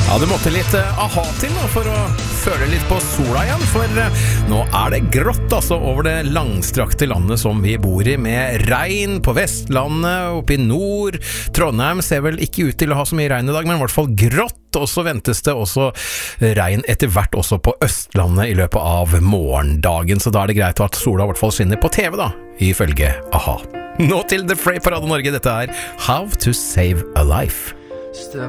Ja, det måtte litt aha til da, for å føle litt på sola igjen, for nå det grått altså over det langstrakte landet som vi bor i, med regn på Vestlandet, oppe i nord. Trondheim ser vel ikke ut til å ha så mye regn i dag, men i hvert fall grått, og så ventes det også regn etter hvert også på Østlandet i løpet av morgendagen, så da det greit at sola i hvert fall skinner på TV da, ifølge aha. Nå til The Fray på Radio Norge, dette How to Save a Life.